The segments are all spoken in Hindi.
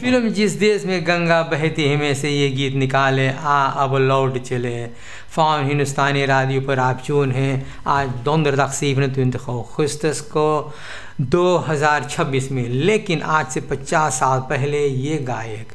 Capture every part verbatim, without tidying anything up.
फिल्म जिस देश में गंगा बहती है में से ये गीत निकाले आ अब लौट चले फाउन हिंदुस्तानी रेडियो पर आप चून हैं आज donderdag zevenentwintig augustus को दो हज़ार छब्बीस में। लेकिन आज से पचास साल पहले ये गायक,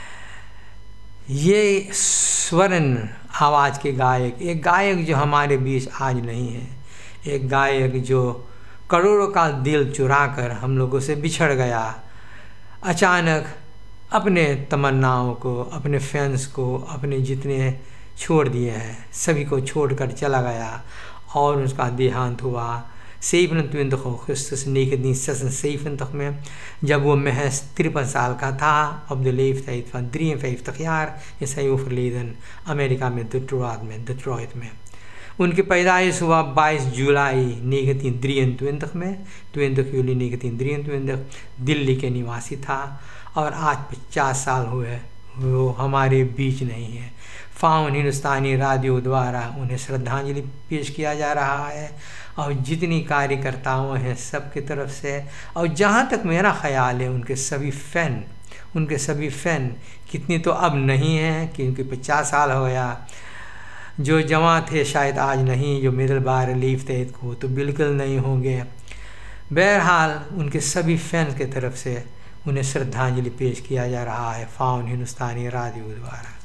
ये स्वर्ण आवाज़ के गायक, एक गायक जो हमारे बीच आज नहीं है, एक गायक जो करोड़ों का दिल चुरा कर हम लोगों से बिछड़ गया, अचानक अपने तमन्नाओं को, अपने फैंस को, अपने जितने छोड़ दिए हैं सभी को छोड़कर चला गया और उसका देहांत हुआ zevenentwintig augustus negentien zesenzeventig में, जब वो महज तिरपन साल का था। op de leeftijd van drieënvijftig jaar is hij overleden America में डिट्रॉइट में डिट्रॉइट में उनकी पैदाइश हुआ बाईस जुलाई negentien drieëntwintig में, twintig juli negentien drieëntwintig Delhi के निवासी था और आज पचास साल हुए वो हमारे बीच नहीं है। फाउन हिंदुस्तानी रेडियो द्वारा उन्हें श्रद्धांजलि पेश किया जा रहा है और जितनी कार्यकर्ताओं हैं सबकी तरफ से, और जहाँ तक मेरा ख्याल है उनके सभी फ़ैन उनके सभी फ़ैन कितनी तो अब नहीं हैं क्योंकि पचास साल हो गया, जो जवां थे शायद आज नहीं, जो मिडिल बार लीव थे को तो बिल्कुल नहीं होंगे। बहरहाल उनके सभी फैंस की तरफ से उन्हें श्रद्धांजलि पेश किया जा रहा है फाउन हिंदुस्तानी रेडियो द्वारा।